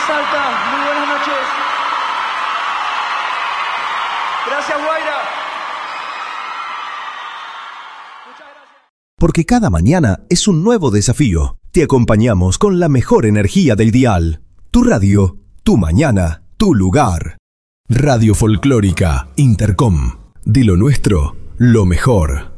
Salta, muy buenas noches. Gracias, Guaira. Muchas gracias. Porque cada mañana es un nuevo desafío. Te acompañamos con la mejor energía del dial. Tu radio, tu mañana, tu lugar. Radio Folclórica Intercom. De lo nuestro, lo mejor.